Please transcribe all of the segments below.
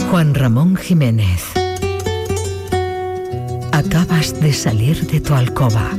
Juan Ramón Jiménez. Acabas de salir de tu alcoba.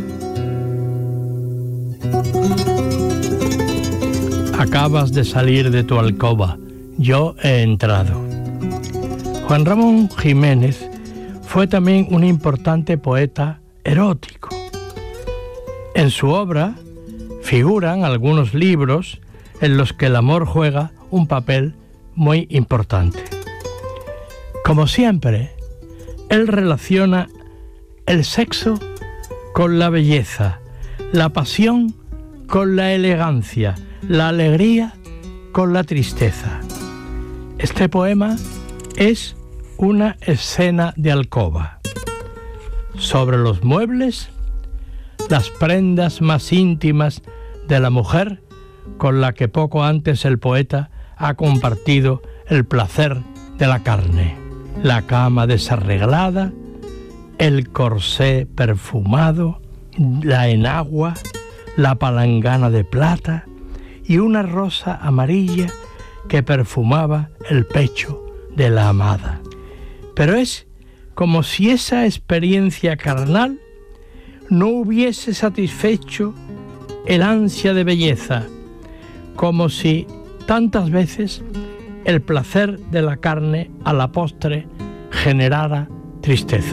Acabas de salir de tu alcoba. Yo he entrado. Juan Ramón Jiménez fue también un importante poeta erótico. En su obra figuran algunos libros en los que el amor juega un papel muy importante. Como siempre, él relaciona el sexo con la belleza, la pasión con la elegancia, la alegría con la tristeza. Este poema es una escena de alcoba. Sobre los muebles, las prendas más íntimas de la mujer con la que poco antes el poeta ha compartido el placer de la carne. La cama desarreglada, el corsé perfumado, la enagua, la palangana de plata y una rosa amarilla que perfumaba el pecho de la amada. Pero es como si esa experiencia carnal no hubiese satisfecho el ansia de belleza, como si tantas veces el placer de la carne a la postre generara tristeza.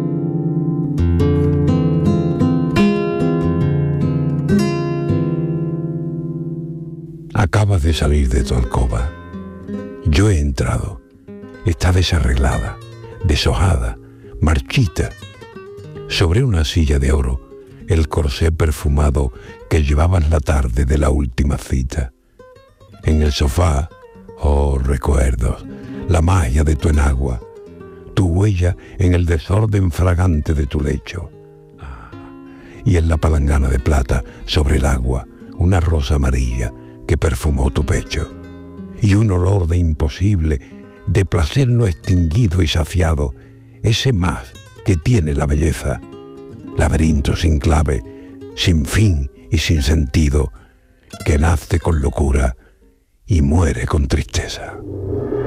Acabas de salir de tu alcoba. Yo he entrado. Está desarreglada, deshojada, marchita. Sobre una silla de oro, el corsé perfumado que llevabas la tarde de la última cita. En el sofá, oh recuerdos, la magia de tu enagua, tu huella en el desorden fragante de tu lecho. Y en la palangana de plata, sobre el agua, una rosa amarilla que perfumó tu pecho. Y un olor de imposible, de placer no extinguido y saciado, ese más que tiene la belleza. Laberinto sin clave, sin fin y sin sentido, que nace con locura y muere con tristeza.